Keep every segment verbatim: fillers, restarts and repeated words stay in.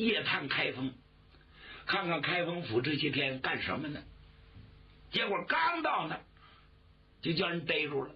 夜探开封，看看开封府这些天干什么呢？结果刚到那儿，就叫人逮住了。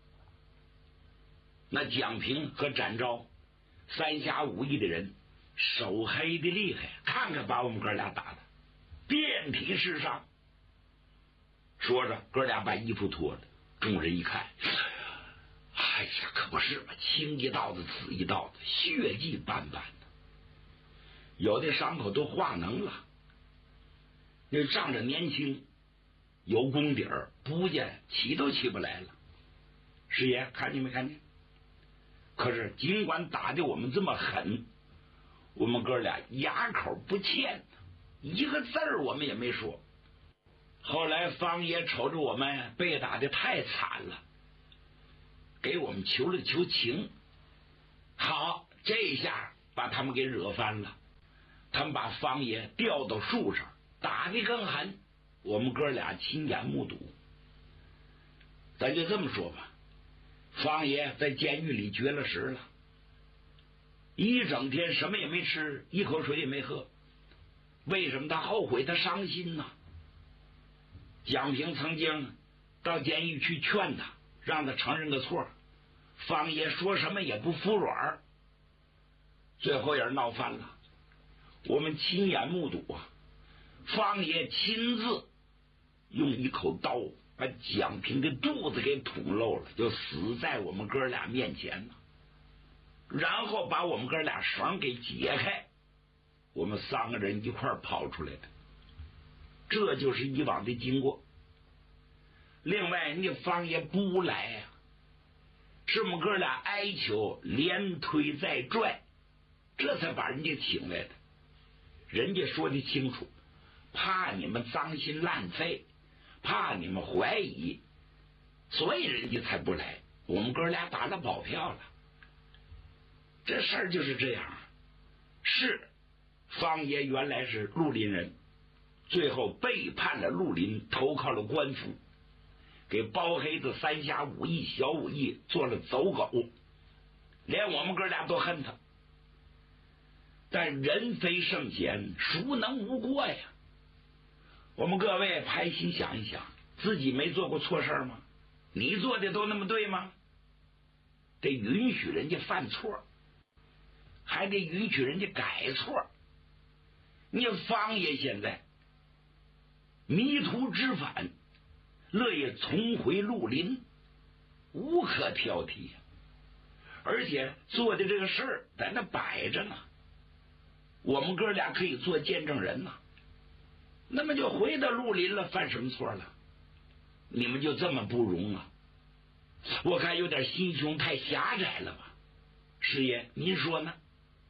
那蒋平和展昭三侠五义的人，手黑的厉害，看看把我们哥俩打的遍体是伤。说着，哥俩把衣服脱了，众人一看，哎呀，可不是嘛，青一道子紫一道子，血迹斑斑的，有的伤口都化脓了。那仗着年轻有功底儿，不见起都起不来了。师爷，看见没看见？可是尽管打的我们这么狠，我们哥俩哑口不欠，一个字儿我们也没说。后来方爷瞅着我们被打的太惨了，给我们求了求情。好，这一下把他们给惹翻了，他们把方爷吊到树上，打得更狠，我们哥俩亲眼目睹。咱就这么说吧，方爷在监狱里绝了食了，一整天什么也没吃，一口水也没喝。为什么他后悔，他伤心呢？蒋平曾经到监狱去劝他，让他承认个错，方爷说什么也不服软，最后也是闹翻了。我们亲眼目睹啊，方爷亲自用一口刀把蒋平的肚子给捅漏了，就死在我们哥俩面前了。然后把我们哥俩绳给解开，我们三个人一块跑出来的。这就是以往的经过。另外，那方爷不来呀、啊，是我们哥俩哀求，连推再拽，这才把人家请来的。人家说的清楚，怕你们脏心烂肺，怕你们怀疑，所以人家才不来。我们哥俩打了保票了。这事儿就是这样。是方爷原来是绿林人，最后背叛了绿林，投靠了官府，给包黑子三侠五义小五义做了走狗，连我们哥俩都恨他。但人非圣贤，孰能无过呀？我们各位拍心想一想，自己没做过错事吗？你做的都那么对吗？得允许人家犯错，还得允许人家改错。你方爷现在迷途知返，乐意重回绿林，无可挑剔，而且做的这个事儿在那摆着呢，我们哥俩可以做见证人呐。那么就回到绿林了，犯什么错了？你们就这么不容啊？我看有点心胸太狭窄了吧？师爷您说呢？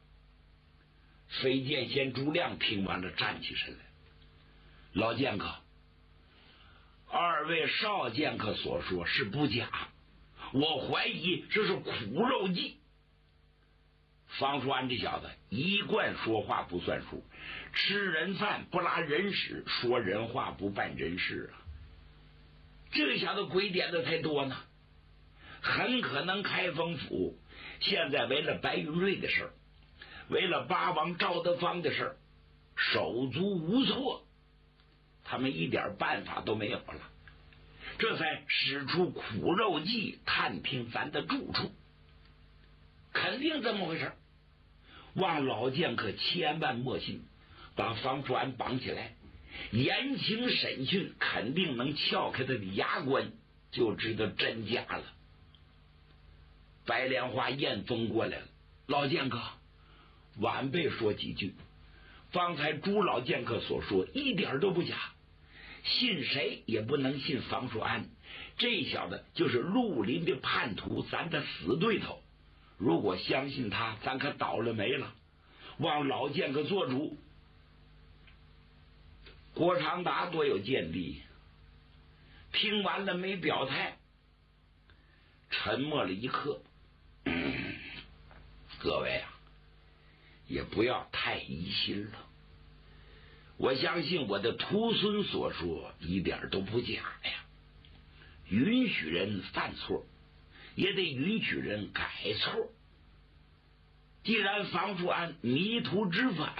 飞剑仙朱亮听完了，站起身来，老剑客，二位少剑客所说是不假，我怀疑这是苦肉计。方叔安这小子一贯说话不算数，吃人饭不拉人屎，说人话不办人事啊！这个小子鬼点子太多呢，很可能开封府现在为了白云瑞的事儿，为了八王赵德芳的事儿，手足无措，他们一点办法都没有了，这才使出苦肉计探听咱的住处，肯定这么回事。望老剑客千万莫信，把方叔安绑起来，严刑审讯，肯定能撬开他的牙关，就知道真假了。白莲花燕风过来了，老剑客，晚辈说几句，方才朱老剑客所说一点都不假，信谁也不能信方叔安，这小子就是绿林的叛徒，咱的死对头。如果相信他，咱可倒了霉了。望老剑客做主。郭长达多有见地，听完了没表态，沉默了一刻。嗯、各位啊，也不要太疑心了。我相信我的徒孙所说一点都不假呀。允许人犯错，也得允许人改错。既然方叔安迷途知返，